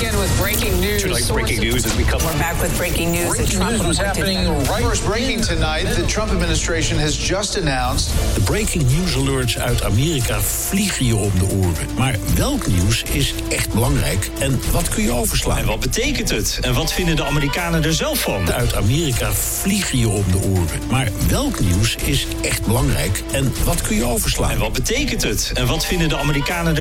begin with breaking news. Tonight, breaking news as we come. We're back with breaking news. Breaking news was happening right. First breaking tonight. The Trump administration has just announced. De breaking news alerts uit Amerika vliegen je om de oren. Maar welk nieuws is echt belangrijk en wat kun je overslaan? En wat betekent het? En wat vinden de Amerikanen er zelf van? Uit Amerika vliegen je om de oren. Maar welk nieuws is echt belangrijk en wat kun je overslaan? En wat betekent het? En wat vinden de Amerikanen er